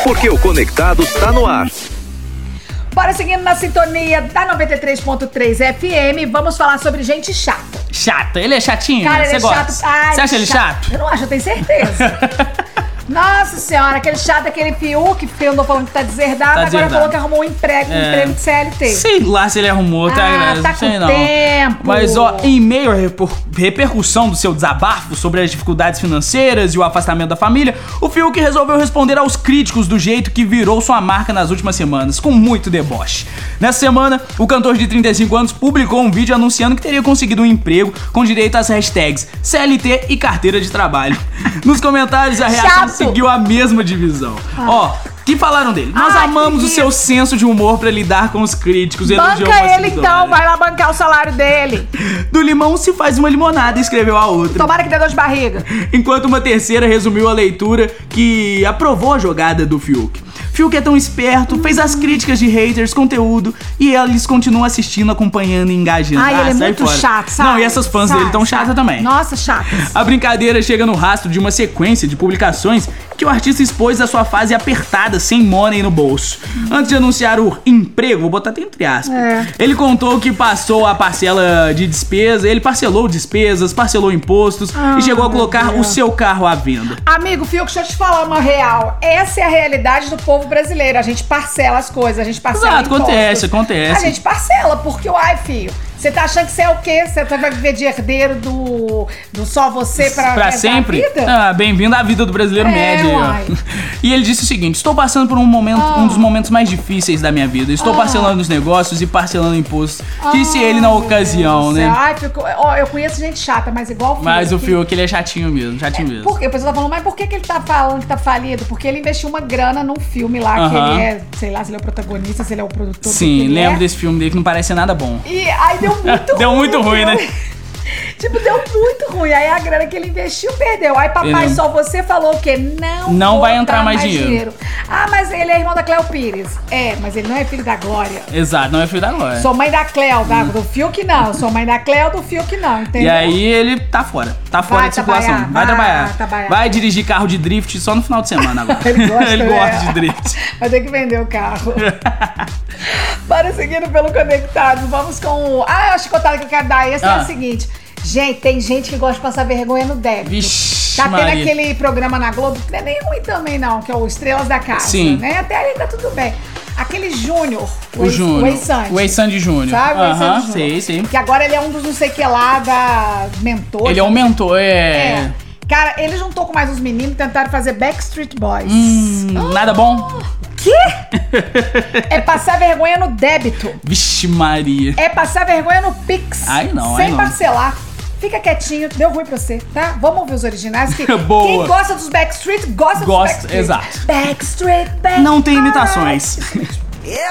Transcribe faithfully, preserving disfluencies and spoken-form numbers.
porque o Conectados tá no ar. Bora seguindo na sintonia da noventa e três ponto três F M, vamos falar sobre gente chata. Chato? Ele é chatinho? Cara, ele Você é gosta? chato. Ai, Você acha ele chato? Eu não acho, eu tenho certeza. Nossa senhora, aquele chato, aquele Fiuk, que andou falando que tá deserdado, Tá agora deserdado. falou que arrumou um emprego, um É. emprego de C L T. Sei lá se ele arrumou, tá? Ah, Não tá sei com não. tempo. Mas, ó, em meio à repor- repercussão do seu desabafo sobre as dificuldades financeiras e o afastamento da família, o Fiuk resolveu responder aos críticos do jeito que virou sua marca nas últimas semanas, com muito deboche. Nessa semana, o cantor de trinta e cinco anos publicou um vídeo anunciando que teria conseguido um emprego com direito às hashtags C L T e carteira de trabalho. Nos comentários, a reação Chato. seguiu a mesma divisão. Ó, que falaram dele? Nós Ai, amamos que o seu senso de humor pra lidar com os críticos. elogiou Banca uma ele seguidora. então, vai lá bancar o salário dele. Do limão se faz uma limonada, escreveu a outra. Tomara que dê dor de barriga. Enquanto uma terceira resumiu a leitura que aprovou a jogada do Fiuk. Fiuk é tão esperto, fez as críticas de haters, conteúdo, e eles continuam assistindo, acompanhando e engajando. Ai, Ah, ele é sai muito fora. chato, sabe? Não, e essas fãs Sabe, dele tão chatas sabe. também. Nossa, chatas. A brincadeira chega no rastro de uma sequência de publicações que o artista expôs a sua fase apertada, sem money no bolso. Antes de anunciar o emprego, vou botar até entre aspas, É. ele contou que passou a parcela de despesa, ele parcelou despesas, parcelou impostos Ah, e chegou a colocar meu Deus. o seu carro à venda. Amigo, Fiuk, deixa eu te falar uma real. Essa é a realidade do povo brasileiro. A gente parcela as coisas, a gente parcela Exato, impostos. acontece, acontece. A gente parcela, porque, uai, filho, você tá achando que você é o quê? Você vai viver de herdeiro do, do só você pra, Pra resto da sempre? vida? Ah, bem-vindo à vida do brasileiro É, médio. aí, ó. uai. E ele disse o seguinte: estou passando por um momento, um dos momentos mais difíceis da minha vida. Estou Ah. parcelando os negócios e parcelando impostos. Disse Ai, ele na meu ocasião, Deus do né? céu. Ai, Fiuk, ó, eu conheço gente chata, mas igual o Fiuk. Mas o Fiuk, ele é chatinho mesmo, chatinho mesmo. Por quê? A pessoa tá falando, mas por que, que ele tá falando que tá falido? Porque ele investiu uma grana num filme lá, que Aham. ele é, sei lá, se ele é o protagonista, se ele é o produtor. o que Sim, que ele lembro é. desse filme dele que não parece ser nada bom. E aí deu muito Deu ruim. muito ruim, né? Tipo, deu muito ruim. Aí a grana que ele investiu, perdeu. Aí papai, Perdeu. só você falou o quê? Não Não vou vai entrar dar mais dinheiro. Ah, mas ele é irmão da Cléo Pires. É, mas ele não é filho da Glória. Exato, não é filho da Glória. Sou mãe da Cléo, da, do Fiuk não. Sou mãe da Cléo, do Fiuk não, entendeu? E aí ele tá fora, tá fora Vai de circulação. trabalhar, Vai vai trabalhar. trabalhar. Vai dirigir carro de drift só no final de semana agora. Ele gosta, Ele né? gosta de drift. Vai ter que vender o carro. Para seguindo pelo Conectado, vamos com o... Ah, a chicotada que eu quero dar. Esse é Ah. o seguinte. Gente, tem gente que gosta de passar vergonha no débito. Vixe, Tá tendo Maria. aquele programa na Globo, que não é nem ruim também não, que é o Estrelas da Casa, Sim. né? Até aí tá tudo bem. Aquele Júnior, O ex- Júnior. o ex-Sandy. O ex-Sandy Júnior. Sabe? O ex-Sandy Aham, Júnior. sei, sei. Que agora ele é um dos não sei que lá da mentor. Ele é um mentor, é... É. Cara, ele juntou com mais uns meninos e tentaram fazer Backstreet Boys. Hum, nada bom? Quê? É passar vergonha no débito. Vixe Maria. É passar vergonha no Pix. Ai, não, Sem ai, não. parcelar. Fica quietinho, deu ruim pra você, tá? Vamos ouvir os originais. Que Boa. Quem gosta dos Backstreet, gosta, Gosta, dos Backstreet. exato. Backstreet, Backstreet. Não tem imitações. Yeah,